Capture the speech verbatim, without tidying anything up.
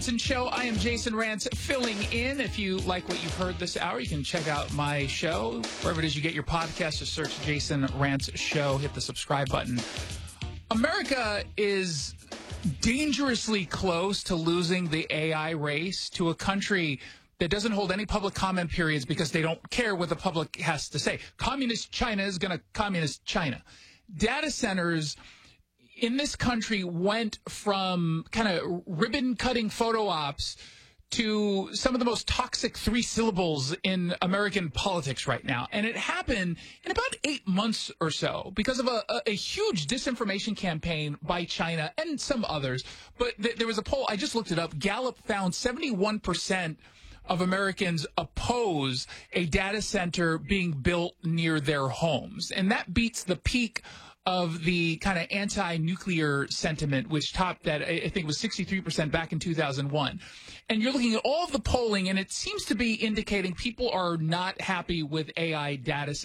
Show. I am Jason Rantz filling in. If you like what you've heard this hour, you can check out my show wherever it is you get your podcast. Just search Jason Rantz Show. Hit the subscribe button. America is dangerously close to losing the A I race to a country that doesn't hold any public comment periods because they don't care what the public has to say. Communist China is going to communist China. Data centers in this country went from kind of ribbon-cutting photo ops to some of the most toxic three syllables in American politics right now. And it happened in about eight months or so because of a, a, a huge disinformation campaign by China and some others. But th- there was a poll, I just looked it up. Gallup found seventy-one percent of Americans oppose a data center being built near their homes. And that beats the peak of the kind of anti-nuclear sentiment, which topped that, I think it was sixty-three percent back in two thousand one. And you're looking at all of the polling, and it seems to be indicating people are not happy with A I data